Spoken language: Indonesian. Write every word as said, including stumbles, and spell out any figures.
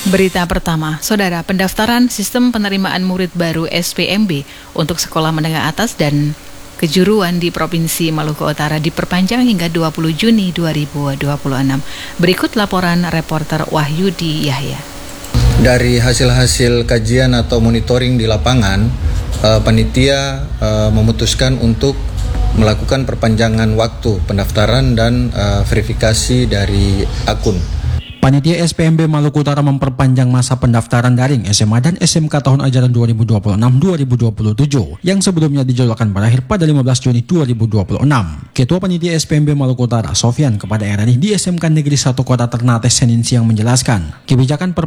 Berita pertama, Saudara, pendaftaran sistem penerimaan murid baru S P M B untuk sekolah menengah atas dan kejuruan di Provinsi Maluku Utara diperpanjang hingga dua puluh Juni dua ribu dua puluh enam. Berikut laporan reporter Wahyudi Yahya. Dari hasil-hasil kajian atau monitoring di lapangan, eh, panitia eh, memutuskan untuk melakukan perpanjangan waktu pendaftaran dan eh, verifikasi dari akun. Panitia S P M B Maluku Utara memperpanjang masa pendaftaran daring S M A dan S M K tahun ajaran dua ribu dua puluh enam dua ribu dua puluh tujuh yang sebelumnya dijadwalkan berakhir pada lima belas Juni dua ribu dua puluh enam. Ketua Panitia S P M B Maluku Utara, Sofyan, kepada R R I di S M K Negeri satu Kota Ternate Senin siang menjelaskan, kebijakan per